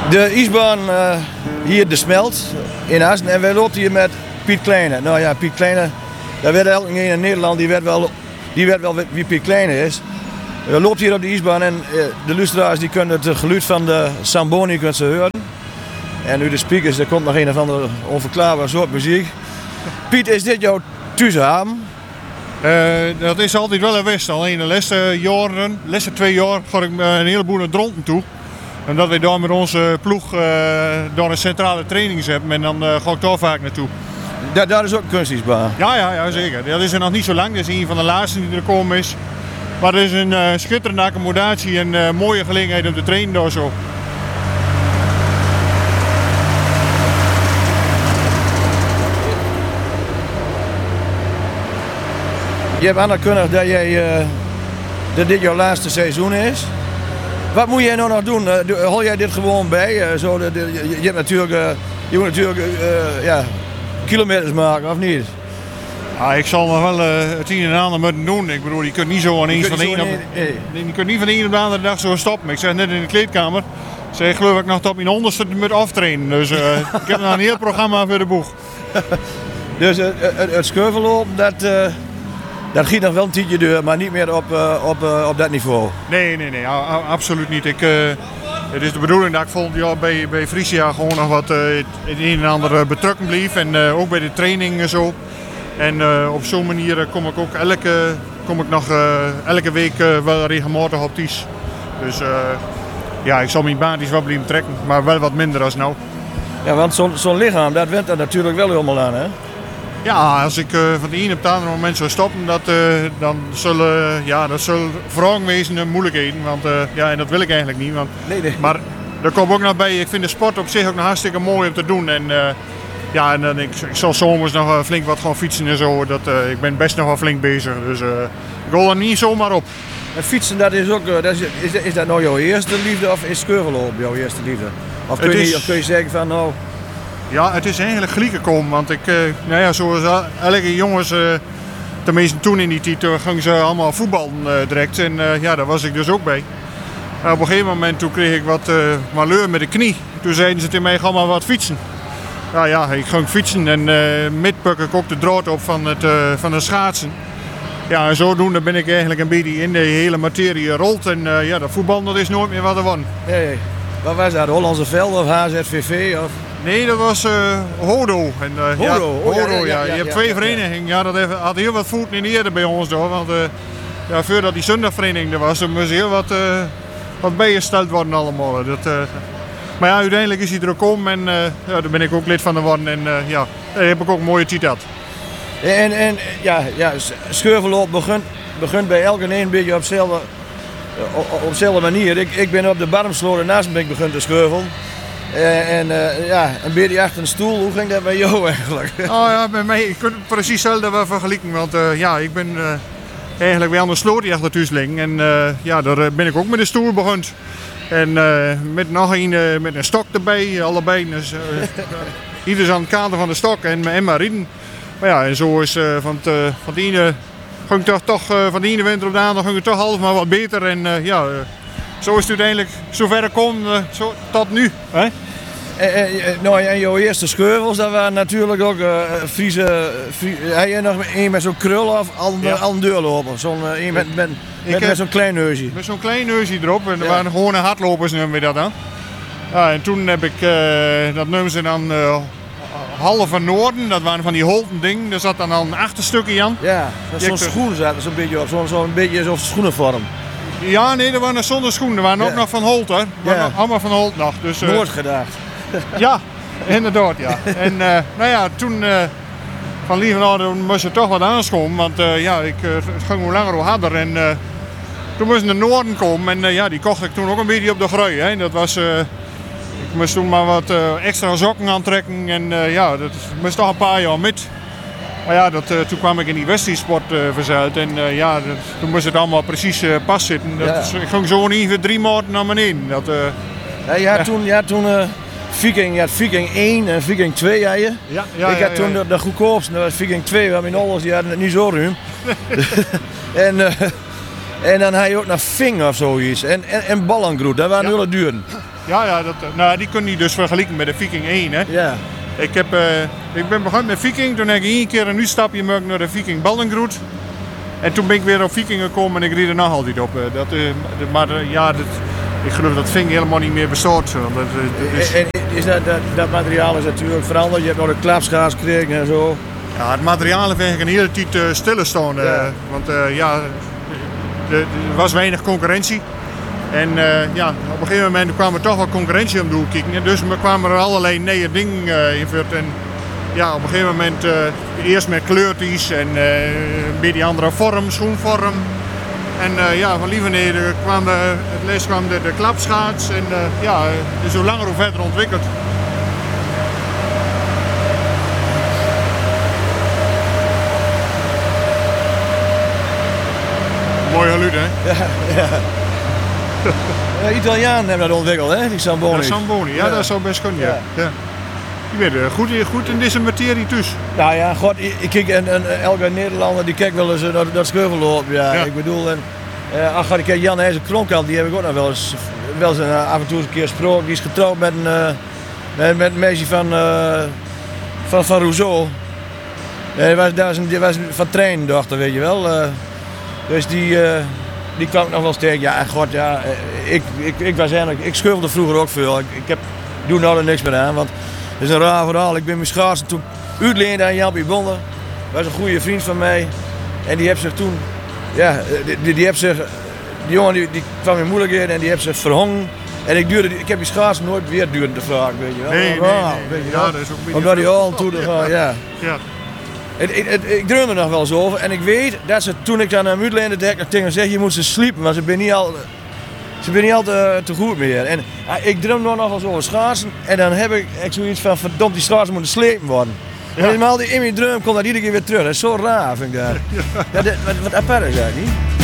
De ijsbaan hier de Smelt in Assen en wij lopen hier met Piet Kleine. Nou ja, Piet Kleine, daar werd elke in Nederland die weet wel wie Piet Kleine is. We lopen hier op de ijsbaan en de luisteraars die kunnen het geluid van de Samboni kunnen ze horen. En nu de speakers, er komt nog een of andere onverklaarbare soort muziek. Piet, is dit jouw thuishaven? Dat is altijd wel een west. Alleen de laatste 2 jaar ga ik een heleboel naar Dronten toe. En dat wij daar met onze ploeg door een centrale trainings hebben en dan ga ik daar vaak naartoe. Daar is ook een kunstijsbaan? Ja, zeker. Dat is er nog niet zo lang. Dat is een van de laatste die er komen is. Maar het is een schitterende accommodatie en mooie gelegenheid om te trainen daar zo. Je hebt aangekondigd dat dit jouw laatste seizoen is. Wat moet jij nou nog doen? Hol jij dit gewoon bij? Je moet natuurlijk kilometers maken, of niet? Ja, ik zal nog wel het een en ander moeten doen. Ik bedoel, je kunt niet zo ineens van de een op de andere dag zo stoppen. Ik zeg net in de kleedkamer, ik geloof ik nog tot mijn onderste moet aftrainen. Dus ik heb nog een heel programma voor de boeg. Dus het schuivellopen, dat giet nog wel een tijdje door, maar niet meer op dat niveau. Nee, absoluut niet. Het is de bedoeling dat ik volgend jaar bij Frisia gewoon nog wat het een en ander betrokken blijf. En ook bij de training en zo. En op zo'n manier kom ik ook elke week wel regelmatig op Ties. Dus ik zal mijn baantjes wel blijven trekken, maar wel wat minder als nou. Ja, want zo'n lichaam, dat went er natuurlijk wel helemaal aan, hè? Ja, als ik van de ene op het andere moment zou stoppen, dan zullen vragen wezen en moeilijkheden. Want en dat wil ik eigenlijk niet. Want, nee. Maar er komt ook nog bij, ik vind de sport op zich ook nog hartstikke mooi om te doen. En ik zal zomers nog flink wat gaan fietsen en zo. Ik ben best nog wel flink bezig. Dus ik wil er niet zomaar op. En fietsen, dat is ook, is dat nou jouw eerste liefde of is schuivellopen jouw eerste liefde? Of kun je zeggen van nou... Ja, het is eigenlijk gelijk gekomen, want zoals elke jongens, tenminste toen in die tijd, gingen ze allemaal voetballen direct en daar was ik dus ook bij. Op een gegeven moment toen kreeg ik wat malheur met de knie. Toen zeiden ze tegen mij, ga maar wat fietsen. Ik ging fietsen en midpuk ik ook de draad op van de schaatsen. Ja, en zodoende ben ik eigenlijk een beetje in de hele materie gerold en dat voetbal dat is nooit meer wat er was. Nee. Wat was dat, Hollandse Veld of HZVV? Of? Nee, dat was Hodo. Hodo, ja. Je hebt twee verenigingen. Ja, dat had heel wat voeten in de erde bij ons door. Want voordat die zondagvereniging er was, moest heel wat bijgesteld worden allemaal. Maar ja, uiteindelijk is hij er ook om en daar ben ik ook lid van geworden. En daar heb ik ook een mooie tijd gehad. En schuivelloop begint bij elke een beetje op dezelfde manier. Ik ben op de Barmsloot naast me begint te schuivelen. Een beetje achter een stoel. Hoe ging dat bij jou eigenlijk? Bij mij, ik kan het precies hetzelfde wel vergelijken. Want ik ben eigenlijk weer aan de sloot die achter thuis ligt. En daar ben ik ook met de stoel begonnen. En met nog een met een stok erbij, allebei. Dus, ieder aan het kader van de stok en maar rijden. Maar ja, en zo is van de ene ging toch van de ene winter op de andere ging het toch half maar wat beter. En zo is het uiteindelijk zover gekomen tot nu. Hè? En jouw eerste scheuvels, dat waren natuurlijk ook Friese. Heb je nog een met zo'n krul of al een deurloper? Met zo'n klein neusje. Met zo'n klein neusje erop. En er waren gewoon hardlopers, noemen we dat dan. Ja, en toen heb ik, dat noemen ze dan Halve van Noorden. Dat waren van die holten ding. Daar zat dan al een achterstukje aan. Ja, zo'n schoen zat er zo'n beetje op. Zo'n beetje zo'n schoenenvorm. Ja, nee, er waren zonder schoenen. Er waren ook nog van Holt, hè. Allemaal van Holt nog. Dus, nooit gedacht. Ja, inderdaad, ja. En toen van Lievenhouden moest er toch wat aanskomen. Want het ging hoe langer hoe harder. En toen moest naar Noorden komen. En die kocht ik toen ook een beetje op de grui. Hè. Dat was... ik moest toen maar wat extra sokken aantrekken. En dat moest toch een paar jaar met. Maar ja, toen kwam ik in die Westie-sport verzeild. En toen moest het allemaal precies pas zitten. Ik ging zo ongeveer 3 maanden naar beneden. Toen Viking 1 en Viking 2 had je. Ik had toen de goedkoopste, dat was Viking 2. Mijn ouders die hadden het niet zo ruim. En dan had je ook nog Ving of zoiets. En Ballengroet, dat waren hele duren. Ja, nou, die kun je dus vergelijken met de Viking 1. Hè. Ja. Ik ben begonnen met Viking, toen heb ik 1 keer een uitstapje gemaakt naar de Viking Ballengroet. En toen ben ik weer op Viking gekomen en ik rijd er nog altijd op. Ik geloof dat Viking helemaal niet meer bestaat. En is dat materiaal is natuurlijk veranderd. Je hebt nog de klapschaats gekregen en zo. Ja, het materiaal heeft eigenlijk een hele tijd stilgestaan. Ja. Want er was weinig concurrentie. En op een gegeven moment kwam er toch wel concurrentie om de hoek kijken. Dus er kwamen er allerlei nieuwe dingen in. En ja, op een gegeven moment eerst met kleurtjes en een beetje andere vorm, schoenvorm. En van Lievenheden kwam de klapschaats en is hoe langer hoe verder ontwikkeld. Mooi geluid, hè? Ja, Italianen hebben dat ontwikkeld, hè? Die Zamboni. Ja, Zamboni, ja, dat zou best kunnen. Ja. Je bent goed in deze materie dus. Nou ja, god, ik kijk elke Nederlander die kijkt wel eens dat scheuvel lopen. Ja. Ik bedoel, ik heb Jan IJzer Kronkamp, die heb ik ook nog wel eens af en toe een keer gesproken. Die is getrouwd met een meisje van Rousseau. Die was van treindochter, weet je wel. Dus die kwam nog wel eens tegen. Ja, god, ja, ik scheufelde vroeger ook veel. Ik doe nou er niks meer aan, want het is een raar verhaal. Ik ben mijn schaatsen toen uitleende aan Jampie Bonder. Dat was een goede vriend van mij. En die heeft zich toen, die jongen die kwam in moeilijkheden en die heeft zich verhongen. En ik heb die schaatsen nooit weer duurder te vragen, weet je wel. Nee. Dat is ook omdat die al toe te gaan, ja. Ik droomde er nog wel eens over en ik weet dat ze toen ik aan hem uitleende tegen zei, je moet ze sliepen, maar ze ben niet al te goed meer. En ik droomde nog wel eens over schaatsen en dan heb ik zoiets van verdomd, die schaatsen moeten slepen worden. En helemaal in mijn droom komt dat iedere keer weer terug. Dat is zo raar, vind ik dat. Wat apart is dat, niet?